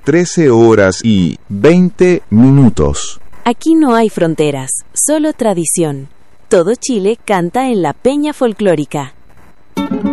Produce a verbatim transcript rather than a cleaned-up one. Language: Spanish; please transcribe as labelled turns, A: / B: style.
A: trece horas y veinte minutos.
B: Aquí no hay fronteras, solo tradición. Todo Chile canta en la Peña Folclórica.